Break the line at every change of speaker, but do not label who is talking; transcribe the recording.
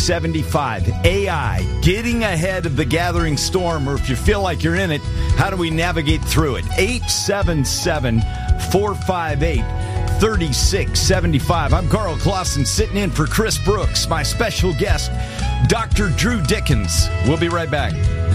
3675. AI, getting ahead of the gathering storm, or if you feel like you're in it, how do we navigate through it? 877-458-3675. I'm Carl Clausen, sitting in for Chris Brooks. My special guest, Dr. Drew Dickens. We'll be right back.